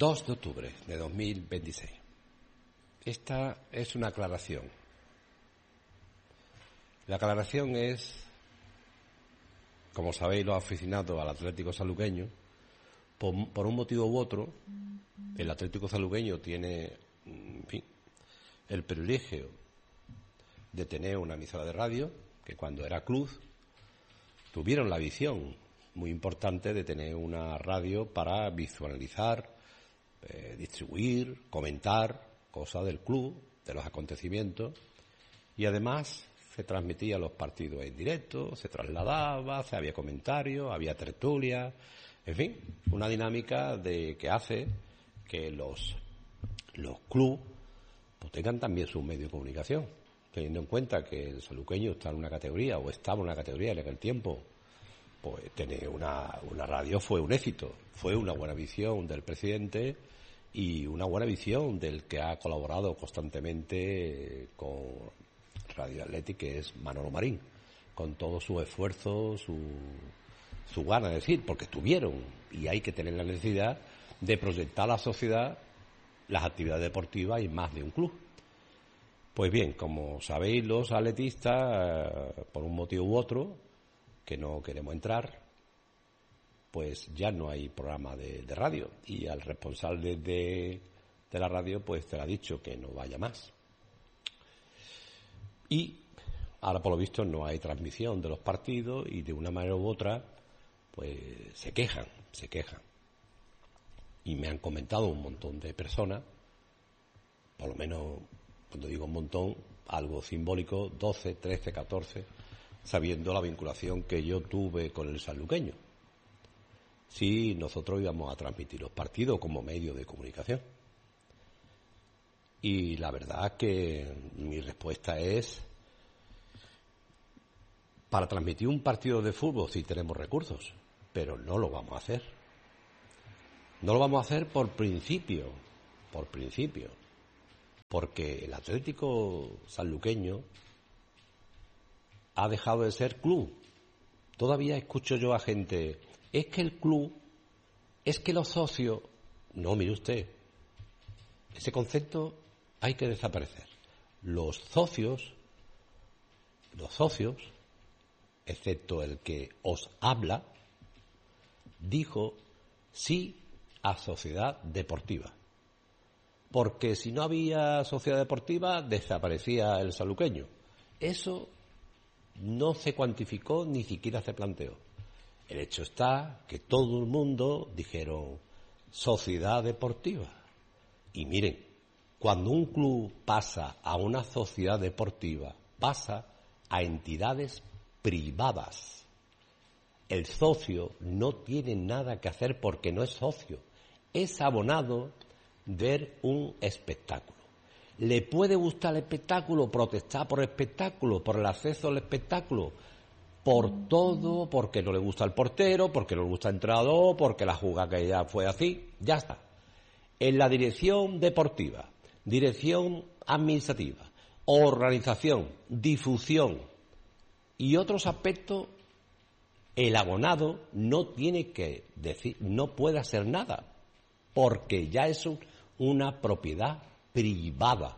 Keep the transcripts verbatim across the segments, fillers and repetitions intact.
dos de octubre de dos mil veintiséis. Esta es una aclaración. La aclaración es, como sabéis los aficionados al Atlético Sanluqueño, por, por un motivo u otro, el Atlético Sanluqueño tiene, en fin, el privilegio de tener una emisora de radio, que cuando era club tuvieron la visión muy importante de tener una radio para visualizar, eh, distribuir, comentar cosas del club, de los acontecimientos, y además se transmitía los partidos en directo, se trasladaba, se había comentarios, había tertulia, en fin, una dinámica de que hace que los los clubes pues tengan también su medio de comunicación, teniendo en cuenta que el sanluqueño está en una categoría, o estaba en una categoría en aquel tiempo, pues tener una, una radio fue un éxito, fue una buena visión del presidente y una buena visión del que ha colaborado constantemente con Radio Athletic, que es Manolo Marín, con todo su esfuerzo, su, su gana de decir, porque tuvieron, y hay que tener la necesidad de proyectar a la sociedad las actividades deportivas y más de un club. Pues bien, como sabéis los atletistas, por un motivo u otro, que no queremos entrar, pues ya no hay programa de, de radio, y al responsable de, de la radio pues te lo ha dicho que no vaya más. Y ahora por lo visto no hay transmisión de los partidos, y de una manera u otra pues se quejan, se quejan. Y me han comentado un montón de personas, por lo menos, cuando digo un montón, algo simbólico, doce, trece, catorce, sabiendo la vinculación que yo tuve con el sanluqueño. Sí, nosotros íbamos a transmitir los partidos como medio de comunicación. Y la verdad que mi respuesta es, para transmitir un partido de fútbol sí tenemos recursos, pero no lo vamos a hacer. No lo vamos a hacer por principio, por principio, porque el Atlético Sanluqueño ha dejado de ser club. Todavía escucho yo a gente, es que el club, es que los socios, no, mire usted, ese concepto hay que desaparecer. Los socios, los socios, excepto el que os habla, dijo sí a sociedad deportiva. Porque si no había sociedad deportiva, desaparecía el sanluqueño. Eso no se cuantificó, ni siquiera se planteó. El hecho está que todo el mundo dijeron sociedad deportiva. Y miren, cuando un club pasa a una sociedad deportiva, pasa a entidades privadas. El socio no tiene nada que hacer porque no es socio, es abonado ver un espectáculo. ¿Le puede gustar el espectáculo? Protestar por el espectáculo, por el acceso al espectáculo, por todo, porque no le gusta el portero, porque no le gusta el entrenador, porque la jugada que ya fue así, ya está. En la dirección deportiva, dirección administrativa, organización, difusión y otros aspectos, el abonado no tiene que decir, no puede hacer nada, porque ya es un, una propiedad privada.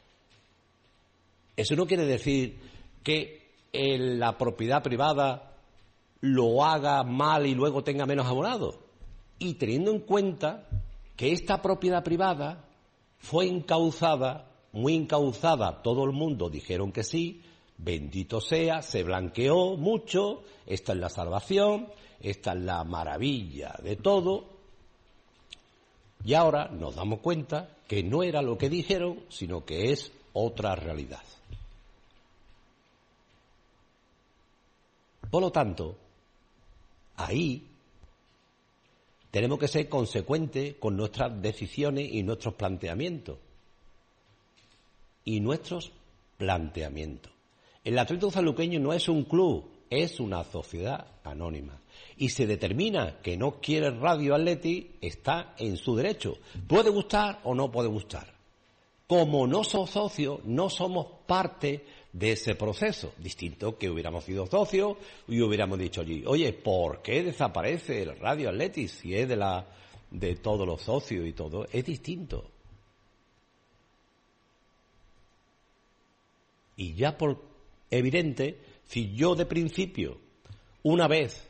Eso no quiere decir que en la propiedad privada lo haga mal y luego tenga menos abonados. Y teniendo en cuenta que esta propiedad privada fue encauzada, muy encauzada, todo el mundo dijeron que sí, bendito sea, se blanqueó mucho, esta es la salvación, esta es la maravilla de todo. Y ahora nos damos cuenta que no era lo que dijeron, sino que es otra realidad. Por lo tanto, ahí tenemos que ser consecuentes con nuestras decisiones y nuestros planteamientos. Y nuestros planteamientos. El Atlético Sanluqueño no es un club, es una sociedad anónima. Y se determina que no quiere Radio Athletic, está en su derecho. Puede gustar o no puede gustar. Como no somos socios, no somos parte de ese proceso. Distinto que hubiéramos sido socios y hubiéramos dicho allí, oye, ¿por qué desaparece el Radio Athletic si es de la de todos los socios y todo, es distinto. Y ya por evidente, si yo de principio, una vez,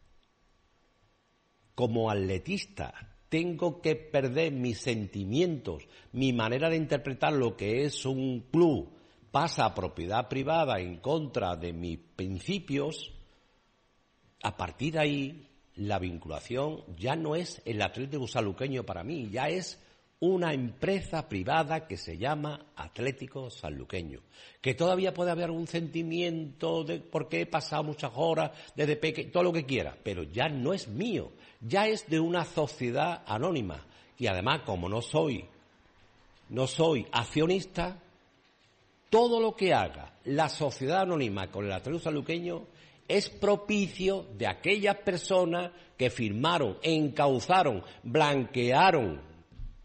como atletista, tengo que perder mis sentimientos, mi manera de interpretar lo que es un club, pasa a propiedad privada en contra de mis principios, a partir de ahí la vinculación ya no es el Atlético Sanluqueño para mí, ya es una empresa privada que se llama Atlético Sanluqueño, que todavía puede haber algún sentimiento de porque he pasado muchas horas desde pequeño, todo lo que quiera, pero ya no es mío, ya es de una sociedad anónima. Y además, como no soy, no soy accionista, todo lo que haga la sociedad anónima con el Atlético Sanluqueño es propicio de aquellas personas que firmaron, encauzaron, blanquearon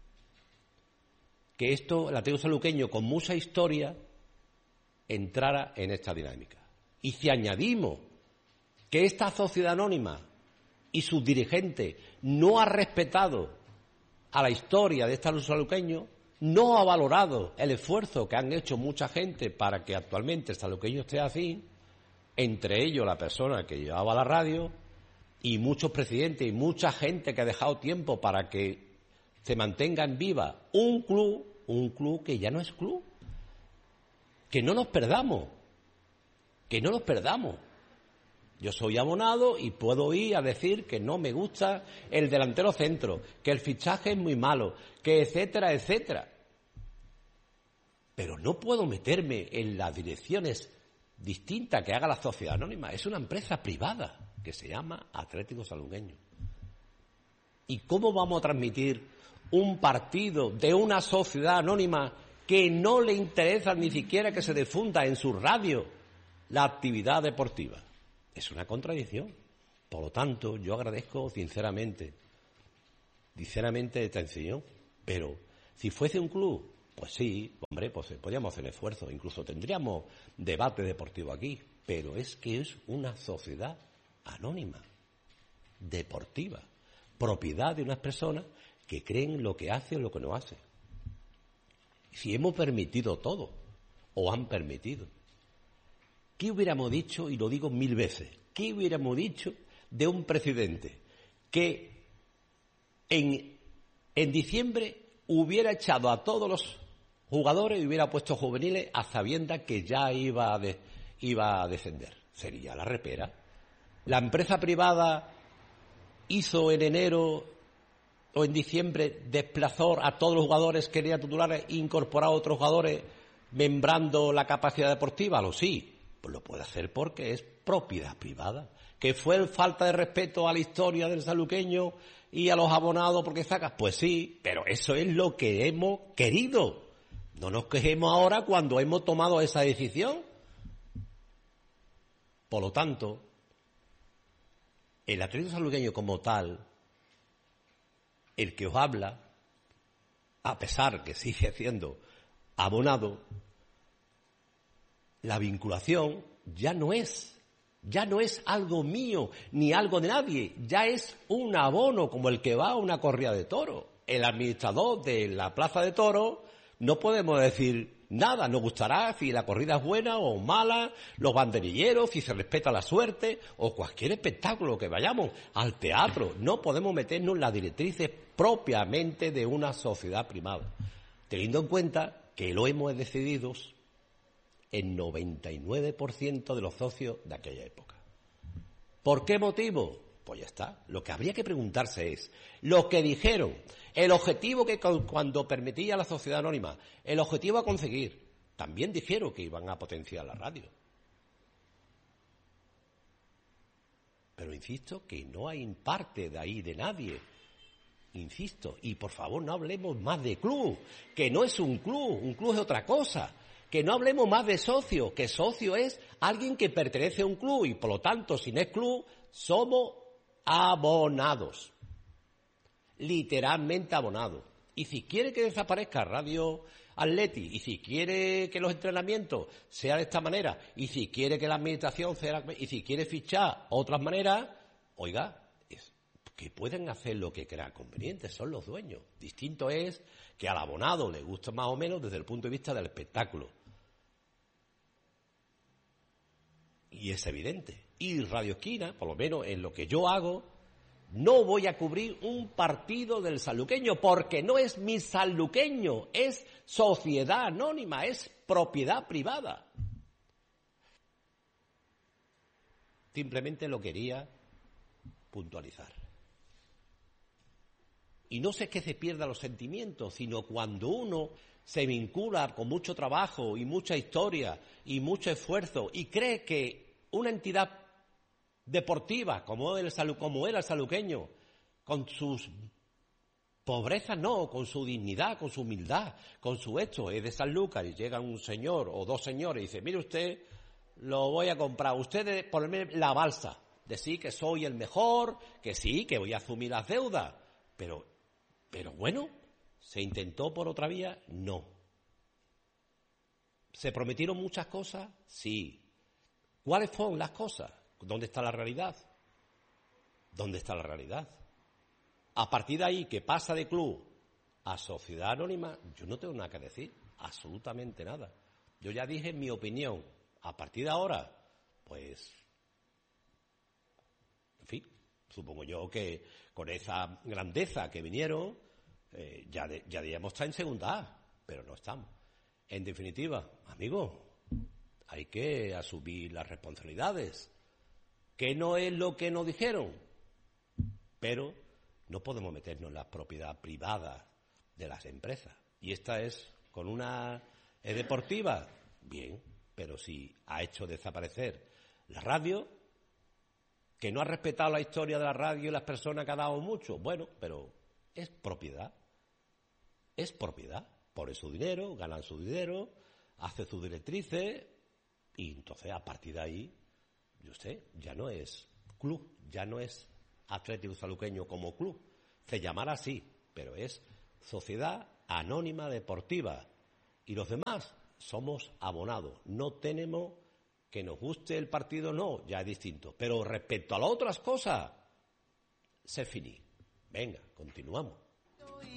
que esto, el Atlético Sanluqueño, con mucha historia, entrara en esta dinámica. Y si añadimos que esta sociedad anónima y sus dirigentes no ha respetado a la historia de este Atlético Sanluqueño, no ha valorado el esfuerzo que han hecho mucha gente para que actualmente el sanluqueño esté así, entre ellos la persona que llevaba la radio y muchos presidentes y mucha gente que ha dejado tiempo para que se mantenga en viva un club, un club que ya no es club. Que no nos perdamos, que no nos perdamos. Yo soy abonado y puedo ir a decir que no me gusta el delantero centro, que el fichaje es muy malo, que etcétera, etcétera. Pero no puedo meterme en las direcciones distintas que haga la sociedad anónima. Es una empresa privada que se llama Atlético Sanluqueño. ¿Y cómo vamos a transmitir un partido de una sociedad anónima que no le interesa ni siquiera que se difunda en su radio la actividad deportiva? Es una contradicción. Por lo tanto, yo agradezco sinceramente, sinceramente esta enseñanza. Pero si fuese un club, pues sí, hombre, pues podríamos hacer esfuerzos, incluso tendríamos debate deportivo aquí. Pero es que es una sociedad anónima, deportiva, propiedad de unas personas que creen lo que hace o lo que no hace. Si hemos permitido todo, o han permitido, ¿qué hubiéramos dicho, y lo digo mil veces, qué hubiéramos dicho de un presidente que en, en diciembre hubiera echado a todos los jugadores y hubiera puesto juveniles a sabiendas que ya iba a, de, iba a descender? Sería la repera. La empresa privada hizo en enero o en diciembre, desplazó a todos los jugadores que querían titulares, incorporó a otros jugadores, membrando la capacidad deportiva. Lo sí, pues lo puede hacer porque es propiedad privada. ¿Que fue falta de respeto a la historia del sanluqueño y a los abonados porque sacas? Pues sí, pero eso es lo que hemos querido. No nos quejemos ahora cuando hemos tomado esa decisión. Por lo tanto, el Atlético Sanluqueño como tal, el que os habla, a pesar que sigue siendo abonado, la vinculación ya no es, ya no es algo mío ni algo de nadie, ya es un abono como el que va a una corrida de toros. El administrador de la plaza de toros no podemos decir nada, nos gustará si la corrida es buena o mala, los banderilleros, si se respeta la suerte, o cualquier espectáculo que vayamos, al teatro. No podemos meternos en las directrices propiamente de una sociedad privada, teniendo en cuenta que lo hemos decidido el noventa y nueve por ciento de los socios de aquella época. ¿Por qué motivo? Pues ya está. Lo que habría que preguntarse es, lo que dijeron, el objetivo que cuando permitía la sociedad anónima, el objetivo a conseguir, también dijeron que iban a potenciar la radio. Pero insisto que no hay parte de ahí de nadie. Insisto, y por favor no hablemos más de club, que no es un club, un club es otra cosa. Que no hablemos más de socio, que socio es alguien que pertenece a un club y por lo tanto, si no es club, somos abonados. Literalmente abonados. Y si quiere que desaparezca Radio Atleti, y si quiere que los entrenamientos sean de esta manera, y si quiere que la administración sea, y si quiere fichar otras maneras, oiga, es, que pueden hacer lo que crean conveniente, son los dueños. Distinto es que al abonado le guste más o menos desde el punto de vista del espectáculo. Y es evidente. Y Radio Esquina, por lo menos en lo que yo hago, no voy a cubrir un partido del sanluqueño, porque no es mi sanluqueño, es sociedad anónima, es propiedad privada. Simplemente lo quería puntualizar. Y no es que se pierda los sentimientos, sino cuando uno se vincula con mucho trabajo y mucha historia y mucho esfuerzo y cree que una entidad deportiva como, el, como era el sanluqueño, con sus pobrezas no, con su dignidad, con su humildad, con su hecho, es de Sanlúcar y llega un señor o dos señores y dice, mire usted, lo voy a comprar, usted ponme la balsa, decir que soy el mejor, que sí, que voy a asumir las deudas, pero, pero bueno, ¿se intentó por otra vía? No. ¿Se prometieron muchas cosas? Sí. ¿Cuáles fueron las cosas? ¿Dónde está la realidad? ¿Dónde está la realidad? A partir de ahí, que pasa de club a sociedad anónima, yo no tengo nada que decir, absolutamente nada. Yo ya dije mi opinión. A partir de ahora, pues, en fin, supongo yo que con esa grandeza que vinieron, eh, ya, de, ya debíamos estar en segunda A, pero no estamos. En definitiva, amigos, hay que asumir las responsabilidades, que no es lo que nos dijeron, pero no podemos meternos en la propiedad privada de las empresas. Y esta es, con una es deportiva, bien, pero si ha hecho desaparecer la radio, que no ha respetado la historia de la radio y las personas que ha dado mucho, bueno, pero es propiedad, es propiedad, pone su dinero, ganan su dinero, hace sus directrices, y entonces a partir de ahí, yo sé, ya no es club, ya no es Atlético Sanluqueño como club, se llamará así, pero es Sociedad Anónima Deportiva, y los demás somos abonados, no tenemos que nos guste el partido, no, ya es distinto, pero respecto a las otras cosas, se finí. Venga, continuamos.